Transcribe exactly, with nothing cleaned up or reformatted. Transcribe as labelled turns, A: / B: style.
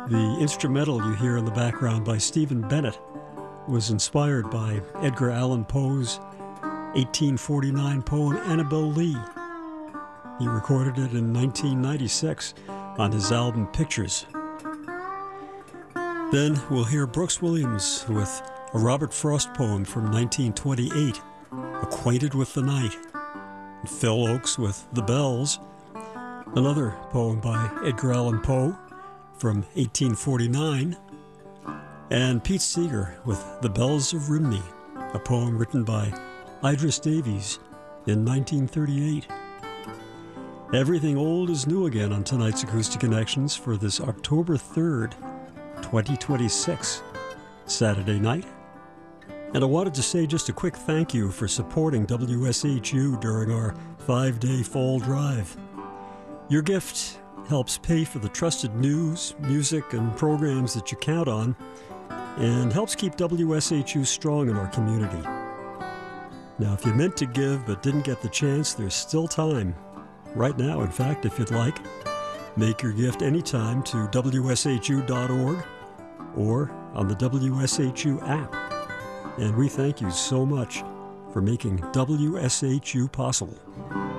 A: The instrumental you hear in the background by Stephen Bennett was inspired by Edgar Allan Poe's eighteen forty-nine poem Annabel Lee. He recorded it in nineteen ninety-six on his album Pictures. Then we'll hear Brooks Williams with a Robert Frost poem from nineteen twenty-eight, Acquainted with the Night. And Phil Ochs with The Bells, another poem by Edgar Allan Poe from eighteen forty-nine, and Pete Seeger with The Bells of Rhymney, a poem written by Idris Davies in nineteen thirty-eight. Everything old is new again on tonight's Acoustic Connections for this October third, twenty twenty-six, Saturday night. And I wanted to say just a quick thank you for supporting W S H U during our five-day fall drive. Your gift helps pay for the trusted news, music, and programs that you count on, and helps keep W S H U strong in our community. Now, if you meant to give but didn't get the chance, there's still time. Right now, in fact, if you'd like, make your gift anytime to W S H U dot org or on the W S H U app. And we thank you so much for making W S H U possible.